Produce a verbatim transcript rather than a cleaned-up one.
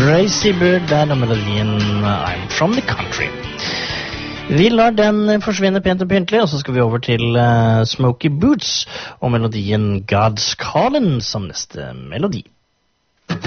Crazy Bird, der er melodien I'm From the Country. Vi lar den forsvinne pent og pyntelig, og så skal vi over til uh, Smoky Boots og melodien God's Calling som neste melodi.